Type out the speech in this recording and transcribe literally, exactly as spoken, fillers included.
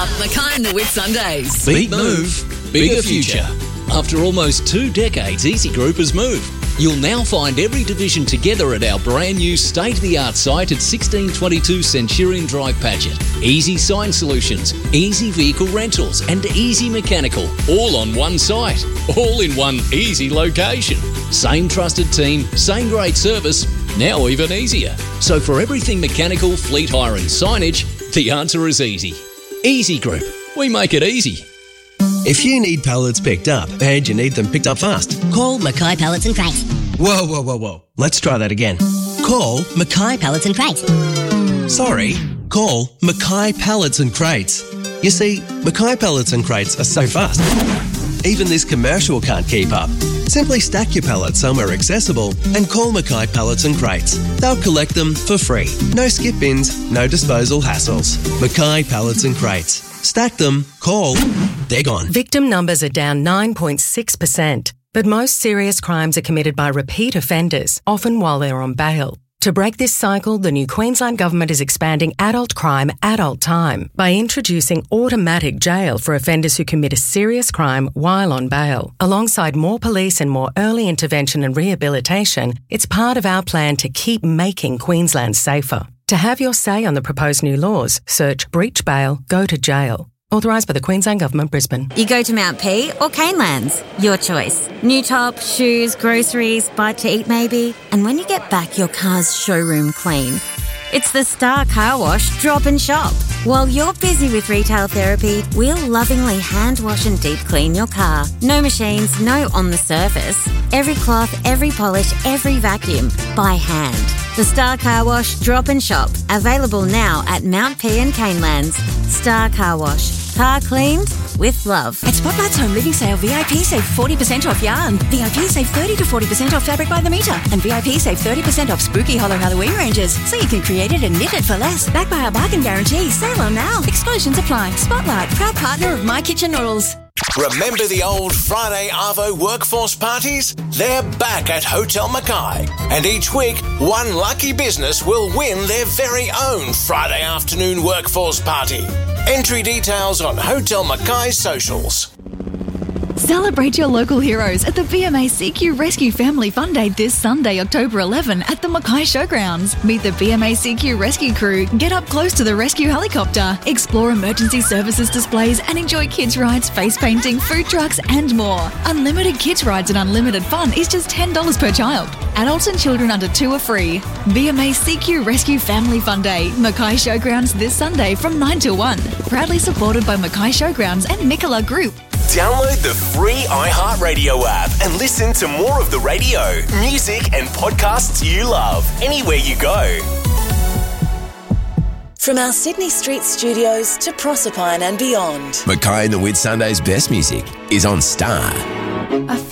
up Mackay and the Whitsundays. Beat move, bigger future. After almost two decades, Easy Group has moved. You'll now find every division together at our brand new state-of-the-art site at sixteen twenty-two Centurion Drive, Paget. Easy Sign Solutions, Easy Vehicle Rentals and Easy Mechanical, all on one site, all in one easy location. Same trusted team, same great service, now even easier. So for everything mechanical, fleet hire and signage, the answer is easy. Easy Group, we make it easy. If you need pallets picked up and you need them picked up fast, call Mackay Pallets and Crates. Whoa, whoa, whoa, whoa. Let's try that again. Call Mackay Pallets and Crates. Sorry, call Mackay Pallets and Crates. You see, Mackay Pallets and Crates are so fast, even this commercial can't keep up. Simply stack your pallets somewhere accessible and call Mackay Pallets and Crates. They'll collect them for free. No skip bins, no disposal hassles. Mackay Pallets and Crates. Stack them, call, they're gone. Victim numbers are down nine point six percent, but most serious crimes are committed by repeat offenders, often while they're on bail. To break this cycle, the new Queensland Government is expanding adult crime, adult time by introducing automatic jail for offenders who commit a serious crime while on bail. Alongside more police and more early intervention and rehabilitation, it's part of our plan to keep making Queensland safer. To have your say on the proposed new laws, search Breach Bail, Go to Jail. Authorised by the Queensland Government, Brisbane. You go to Mount P or Canelands. Your choice. New top, shoes, groceries, bite to eat maybe. And when you get back, your car's showroom clean. It's the Star Car Wash Drop and Shop. While you're busy with retail therapy, we'll lovingly hand wash and deep clean your car. No machines, no on the surface. Every cloth, every polish, every vacuum, by hand. The Star Car Wash Drop and Shop. Available now at Mount P and Canelands. Star Car Wash. Car cleaned with love. At Spotlight's Home Living Sale, V I P save forty percent off yarn. V I P save thirty to forty percent off fabric by the metre. And V I P save thirty percent off spooky hollow Halloween ranges. So you can create it and knit it for less. Backed by our bargain guarantee. Sale on now. Exclusions apply. Spotlight, proud partner of My Kitchen Noodles. Remember the old Friday Arvo workforce parties? They're back at Hotel Mackay. And each week, one lucky business will win their very own Friday afternoon workforce party. Entry details on Hotel Mackay's socials. Celebrate your local heroes at the B M A C Q Rescue Family Fun Day this Sunday, October eleventh at the Mackay Showgrounds. Meet the B M A C Q rescue crew, get up close to the rescue helicopter, explore emergency services displays and enjoy kids rides, face painting, food trucks and more. Unlimited kids rides and unlimited fun is just ten dollars per child. Adults and children under two are free. B M A C Q Rescue Family Fun Day, Mackay Showgrounds this Sunday from nine till one. Proudly supported by Mackay Showgrounds and Nicola Group. Download the free iHeartRadio app and listen to more of the radio, music and podcasts you love anywhere you go. From our Sydney Street studios to Proserpine and beyond. Mackay and the Whitsundays' best music is on Star. I